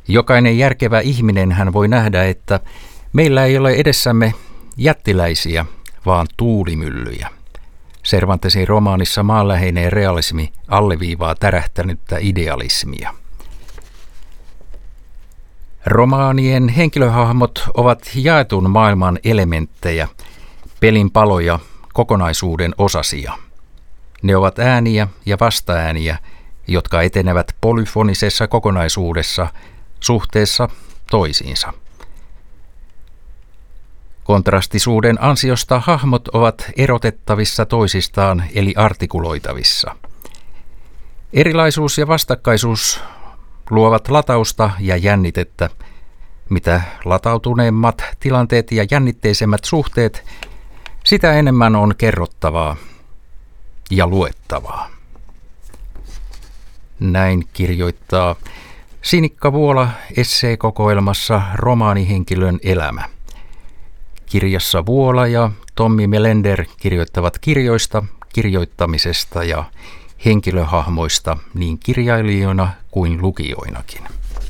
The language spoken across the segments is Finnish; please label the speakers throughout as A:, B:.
A: Jokainen järkevä ihminen hän voi nähdä, että meillä ei ole edessämme jättiläisiä, vaan tuulimyllyjä. Cervantesin romaanissa maanläheinen realismi alleviivaa tärähtänyttä idealismia. Romaanien henkilöhahmot ovat jaetun maailman elementtejä, pelin paloja, kokonaisuuden osasia. Ne ovat ääniä ja vastaääniä, jotka etenevät polyfonisessa kokonaisuudessa suhteessa toisiinsa. Kontrastisuuden ansiosta hahmot ovat erotettavissa toisistaan eli artikuloitavissa. Erilaisuus ja vastakkaisuus luovat latausta ja jännitettä. Mitä latautuneemmat tilanteet ja jännitteisemmät suhteet, sitä enemmän on kerrottavaa ja luettavaa. Näin kirjoittaa Sinikka Vuola esseekokoelmassa Romaanihenkilön elämä. Kirjassa Vuola ja Tommi Melender kirjoittavat kirjoista, kirjoittamisesta ja henkilöhahmoista niin kirjailijoina kuin lukijoinakin.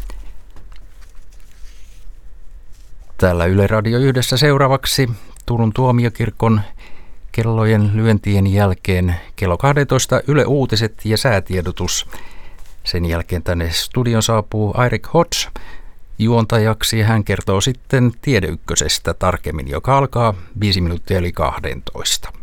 A: Täällä Yle Radio Yhdessä seuraavaksi Turun tuomiokirkon kellojen lyöntien jälkeen kello 12 Yle Uutiset ja säätiedotus. Sen jälkeen tänne studion saapuu Eirik Hodge juontajaksi ja hän kertoo sitten Tiedeykkösestä tarkemmin, joka alkaa 5 minuuttia yli 12.